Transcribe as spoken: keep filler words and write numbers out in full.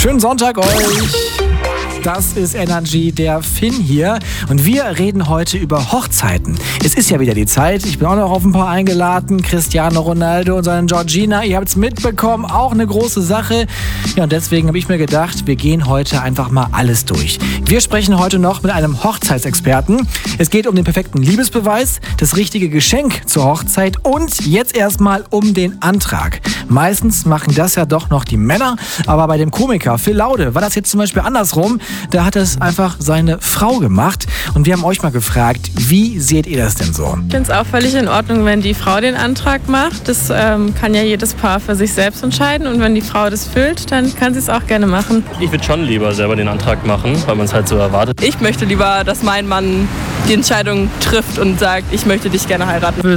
Schönen Sonntag euch. Das ist Energy, der Finn hier. Und wir reden heute über Hochzeiten. Es ist ja wieder die Zeit. Ich bin auch noch auf ein paar eingeladen. Cristiano Ronaldo und seine Georgina. Ihr habt es mitbekommen. Auch eine große Sache. Ja, und deswegen habe ich mir gedacht, wir gehen heute einfach mal alles durch. Wir sprechen heute noch mit einem Hochzeitsexperten. Es geht um den perfekten Liebesbeweis, das richtige Geschenk zur Hochzeit und jetzt erstmal um den Antrag. Meistens machen das ja doch noch die Männer. Aber bei dem Komiker Phil Laude war das jetzt zum Beispiel andersrum. Da hat es einfach seine Frau gemacht. Und wir haben euch mal gefragt, wie seht ihr das denn so? Ich finde es auch völlig in Ordnung, wenn die Frau den Antrag macht. Das ähm, kann ja jedes Paar für sich selbst entscheiden. Und wenn die Frau das füllt, dann kann sie es auch gerne machen. Ich würde schon lieber selber den Antrag machen, weil man es halt so erwartet. Ich möchte lieber, dass mein Mann die Entscheidung trifft und sagt, ich möchte dich gerne heiraten.